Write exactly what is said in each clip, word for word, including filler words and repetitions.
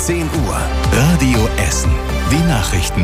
zehn Uhr, Radio Essen. Die Nachrichten.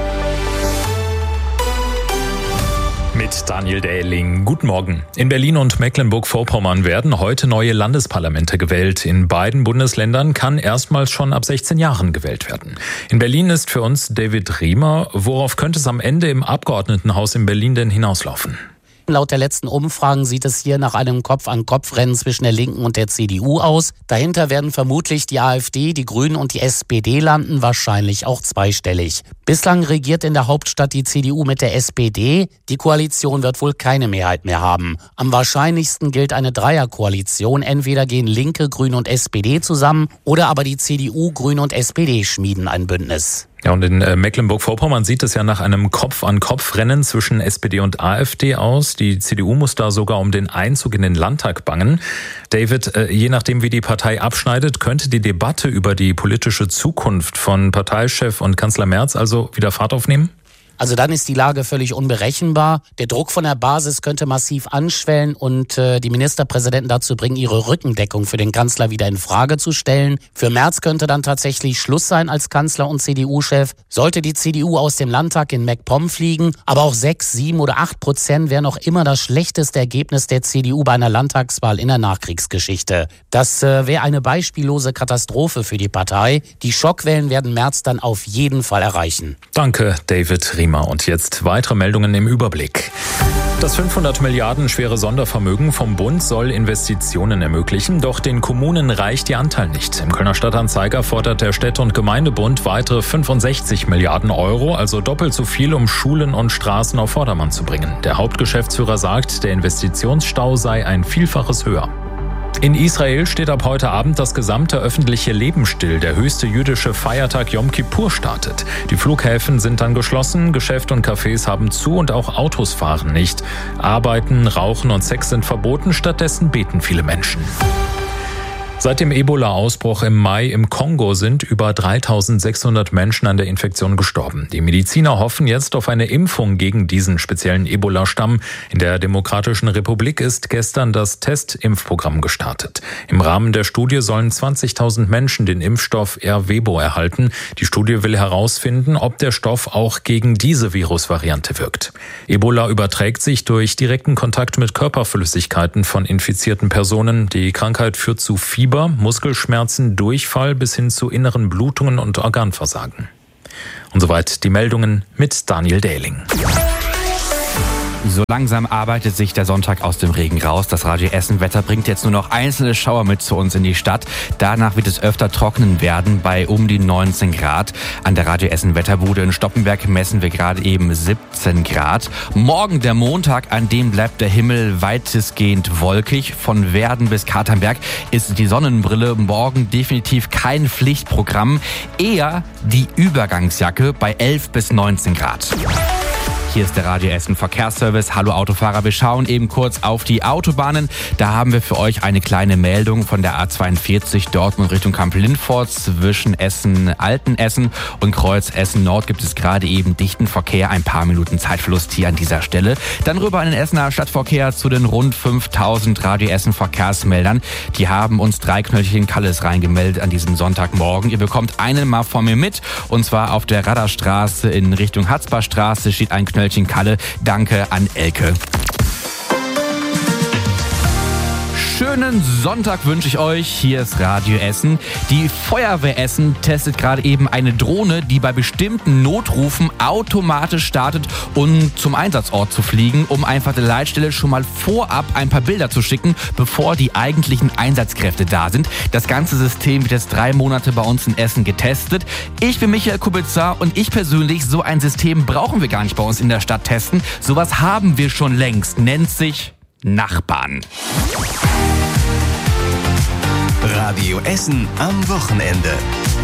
Mit Daniel Dähling. Guten Morgen. In Berlin und Mecklenburg-Vorpommern werden heute neue Landesparlamente gewählt. In beiden Bundesländern kann erstmals schon ab sechzehn Jahren gewählt werden. In Berlin ist für uns David Riemer. Worauf könnte es am Ende im Abgeordnetenhaus in Berlin denn hinauslaufen? Laut der letzten Umfragen sieht es hier nach einem Kopf-an-Kopf-Rennen zwischen der Linken und der C D U aus. Dahinter werden vermutlich die AfD, die Grünen und die S P D landen, wahrscheinlich auch zweistellig. Bislang regiert in der Hauptstadt die C D U mit der S P D. Die Koalition wird wohl keine Mehrheit mehr haben. Am wahrscheinlichsten gilt eine Dreierkoalition. Entweder gehen Linke, Grüne und S P D zusammen oder aber die C D U, Grüne und S P D schmieden ein Bündnis. Ja, und in Mecklenburg-Vorpommern sieht es ja nach einem Kopf-an-Kopf-Rennen zwischen S P D und AfD aus. Die C D U muss da sogar um den Einzug in den Landtag bangen. David, je nachdem wie die Partei abschneidet, könnte die Debatte über die politische Zukunft von Parteichef und Kanzler Merz also wieder Fahrt aufnehmen? Also dann ist die Lage völlig unberechenbar. Der Druck von der Basis könnte massiv anschwellen und äh, die Ministerpräsidenten dazu bringen, ihre Rückendeckung für den Kanzler wieder in Frage zu stellen. Für Merz könnte dann tatsächlich Schluss sein als Kanzler und C D U-Chef. Sollte die C D U aus dem Landtag in MacPom fliegen, aber auch sechs, sieben oder acht Prozent wäre noch immer das schlechteste Ergebnis der C D U bei einer Landtagswahl in der Nachkriegsgeschichte. Das äh, wäre eine beispiellose Katastrophe für die Partei. Die Schockwellen werden Merz dann auf jeden Fall erreichen. Danke, David Riemer. Und jetzt weitere Meldungen im Überblick. Das fünfhundert Milliarden schwere Sondervermögen vom Bund soll Investitionen ermöglichen, doch den Kommunen reicht ihr Anteil nicht. Im Kölner Stadtanzeiger fordert der Städte- und Gemeindebund weitere fünfundsechzig Milliarden Euro, also doppelt so viel, um Schulen und Straßen auf Vordermann zu bringen. Der Hauptgeschäftsführer sagt, der Investitionsstau sei ein Vielfaches höher. In Israel steht ab heute Abend das gesamte öffentliche Leben still. Der höchste jüdische Feiertag Yom Kippur startet. Die Flughäfen sind dann geschlossen, Geschäfte und Cafés haben zu und auch Autos fahren nicht. Arbeiten, Rauchen und Sex sind verboten, stattdessen beten viele Menschen. Seit dem Ebola-Ausbruch im Mai im Kongo sind über dreitausendsechshundert Menschen an der Infektion gestorben. Die Mediziner hoffen jetzt auf eine Impfung gegen diesen speziellen Ebola-Stamm. In der Demokratischen Republik ist gestern das Testimpfprogramm gestartet. Im Rahmen der Studie sollen zwanzigtausend Menschen den Impfstoff Ervebo erhalten. Die Studie will herausfinden, ob der Stoff auch gegen diese Virusvariante wirkt. Ebola überträgt sich durch direkten Kontakt mit Körperflüssigkeiten von infizierten Personen. Die Krankheit führt zu Fieber, Muskelschmerzen, Durchfall bis hin zu inneren Blutungen und Organversagen. Und soweit die Meldungen mit Daniel Dähling. So langsam arbeitet sich der Sonntag aus dem Regen raus. Das Radio Essen-Wetter bringt jetzt nur noch einzelne Schauer mit zu uns in die Stadt. Danach wird es öfter trocknen werden bei um die neunzehn Grad. An der Radio Essen-Wetterbude in Stoppenberg messen wir gerade eben siebzehn Grad. Morgen der Montag, an dem bleibt der Himmel weitestgehend wolkig. Von Werden bis Katernberg ist die Sonnenbrille morgen definitiv kein Pflichtprogramm. Eher die Übergangsjacke bei elf bis neunzehn Grad. Hier ist der Radio Essen Verkehrsservice. Hallo Autofahrer, wir schauen eben kurz auf die Autobahnen. Da haben wir für euch eine kleine Meldung von der A zweiundvierzig Dortmund Richtung Kamp-Lindfort. Zwischen Essen-Altenessen und Kreuz Essen-Nord gibt es gerade eben dichten Verkehr. Ein paar Minuten Zeitverlust hier an dieser Stelle. Dann rüber an den Essener Stadtverkehr zu den rund fünftausend Radio Essen Verkehrsmeldern. Die haben uns drei Knöllchen Kalles reingemeldet an diesem Sonntagmorgen. Ihr bekommt einen mal von mir mit. Und zwar auf der Radarstraße in Richtung Hatzbarstraße steht ein Knöllchen Kalle. Danke an Elke. Schönen Sonntag wünsche ich euch. Hier ist Radio Essen. Die Feuerwehr Essen testet gerade eben eine Drohne, die bei bestimmten Notrufen automatisch startet, um zum Einsatzort zu fliegen, um einfach der Leitstelle schon mal vorab ein paar Bilder zu schicken, bevor die eigentlichen Einsatzkräfte da sind. Das ganze System wird jetzt drei Monate bei uns in Essen getestet. Ich bin Michael Kubitzer und ich persönlich, so ein System brauchen wir gar nicht bei uns in der Stadt testen. Sowas haben wir schon längst. Nennt sich Nachbarn. Radio Essen am Wochenende.